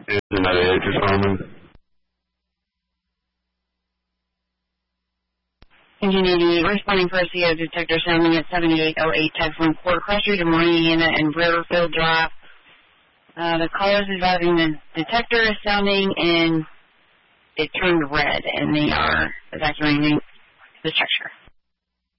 Is another interest on Community responding for a CO detector sounding at 7808 Typhoon Port Cross Street in Moynihan and Riverfield Drive. The caller is advising the detector is sounding and it turned red and they are evacuating the structure.